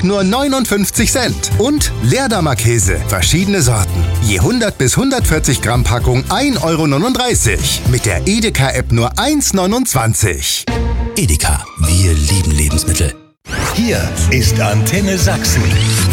Stück nur 59 Cent. Und Leerdammer Käse, verschiedene Sorten. Je 100 bis 140 Gramm Packung 1,39 €. Mit der Edeka-App nur 1,29 €. Edeka, wir lieben Lebensmittel. Hier ist Antenne Sachsen.